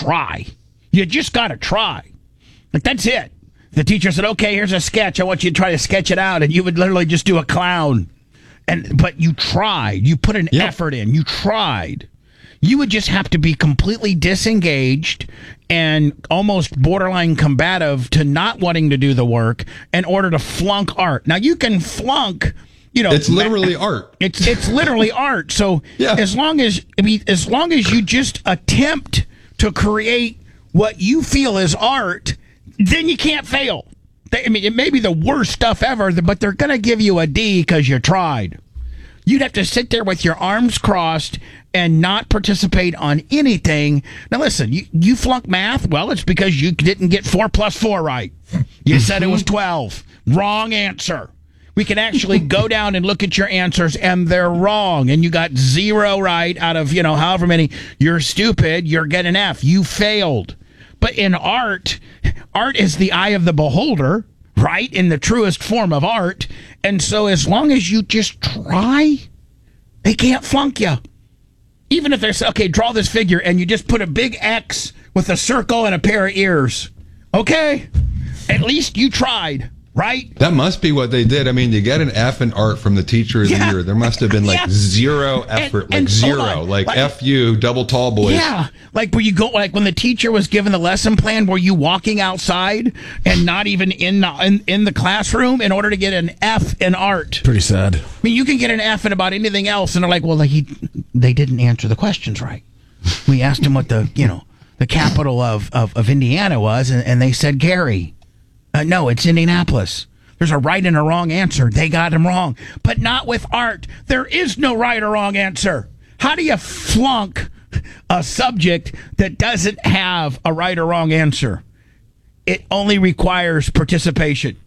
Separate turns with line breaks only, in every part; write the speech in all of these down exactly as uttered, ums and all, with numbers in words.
try. You just got to try. Like, that's it. The teacher said, okay, here's a sketch. I want you to try to sketch it out. And you would literally just do a clown. And But you tried. You put an yep. effort in. You tried. You would just have to be completely disengaged and almost borderline combative to not wanting to do the work in order to flunk art. Now, you can flunk... You know,
it's literally art.
It's it's literally art. So yeah. as long as I mean, as long as you just attempt to create what you feel is art, then you can't fail. I mean, it may be the worst stuff ever, but they're going to give you a D because you tried. You'd have to sit there with your arms crossed and not participate on anything. Now, listen, you, you flunk math. Well, it's because you didn't get four plus four right. You said it was twelve. Wrong answer. We can actually go down and look at your answers, and they're wrong. And you got zero right out of, you know, however many. You're stupid. You're getting an F. You failed. But in art, art is the eye of the beholder, right? In the truest form of art. And so as long as you just try, they can't flunk you. Even if they say, okay, draw this figure, and you just put a big X with a circle and a pair of ears. Okay, at least you tried. Right?
That must be what they did. I mean, you get an F in art from the teacher of
yeah.
the year. There must have been like yeah. zero effort, and, like and zero, like, like F you, double tall boys.
Yeah, like where you go, like when the teacher was given the lesson plan, were you walking outside and not even in the, in, in the classroom in order to get an F in art?
Pretty sad.
I mean, you can get an F in about anything else, and they're like, well, like he, they didn't answer the questions right. We asked them what the, you know, the capital of, of, of Indiana was, and, and they said Gary. Uh, no, it's Indianapolis. There's a right and a wrong answer. They got them wrong. But not with art. There is no right or wrong answer. How do you flunk a subject that doesn't have a right or wrong answer? It only requires participation.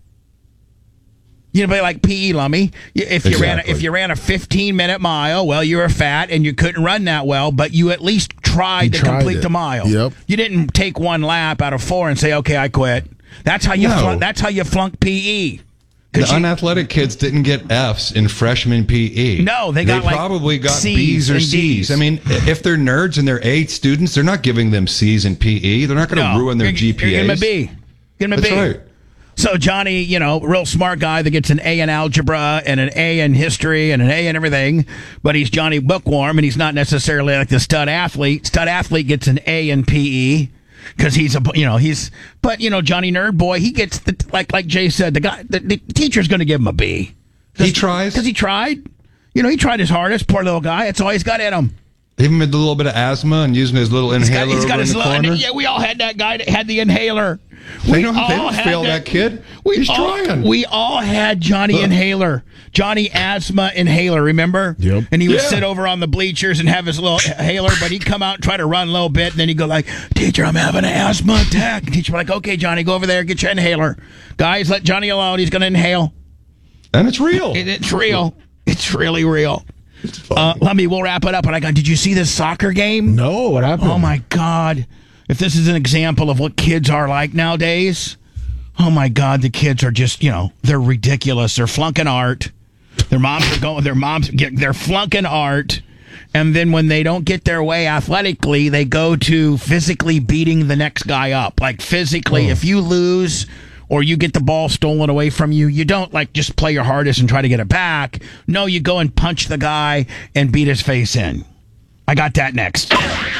You know, like P E, Lummy. If you exactly. ran a, if you ran a fifteen minute mile, well, you were fat and you couldn't run that well, but you at least tried you to tried complete it. the mile.
Yep.
You didn't take one lap out of four and say, "Okay, I quit." That's how you. No. Flunk, that's how you flunk P E.
The
you,
unathletic kids didn't get Fs in freshman P E.
No, they got
they
like
probably got
C's
B's or C's.
D's.
I mean, if they're nerds and they're A students, they're not giving them C's in P E. They're not going to
no,
ruin their
you're,
G P As.
You're giving them a B. Give them a
That's
B.
right.
So Johnny, you know, real smart guy that gets an A in algebra and an A in history and an A in everything, but he's Johnny Bookworm and he's not necessarily like the stud athlete. Stud athlete gets an A in P E. Because he's a, you know, he's, but, you know, Johnny Nerd Boy, he gets, the, like like Jay said, the guy, the, the teacher's going to give him a B.
He tries?
Because he tried. You know, he tried his hardest, poor little guy. That's all he's got in him.
Even with a little bit of asthma and using his little inhaler
he's got, he's got
over
his
in the
little,
corner.
Yeah, we all had that guy that had the inhaler.
They
We
don't, they
all
don't
had
fail that, that kid.
We
He's
all,
trying.
We all had Johnny
Ugh.
Inhaler. Johnny Asthma Inhaler, remember?
Yep.
And he would
Yeah.
sit over on the bleachers and have his little inhaler, but he'd come out and try to run a little bit, and then he'd go like, teacher, I'm having an asthma attack. And teacher would be like, okay, Johnny, go over there, get your inhaler. Guys, let Johnny alone. He's going to inhale.
And it's real.
It, it's real. It's really real. Uh, let me, we'll wrap it up. And I go, did you see this soccer game?
No, what happened?
Oh, my God. If this is an example of what kids are like nowadays, oh, my God, the kids are just, you know, they're ridiculous. They're flunking art. Their moms are going, their moms, get, they're flunking art. And then when they don't get their way athletically, they go to physically beating the next guy up. Like physically, oh. if you lose or you get the ball stolen away from you, you don't like just play your hardest and try to get it back. No, you go and punch the guy and beat his face in. I got that next.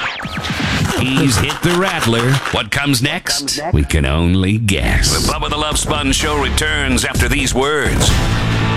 He's hit the rattler. What comes next? What comes next? We can only guess. The Bubba the Love Sponge Show returns after these words.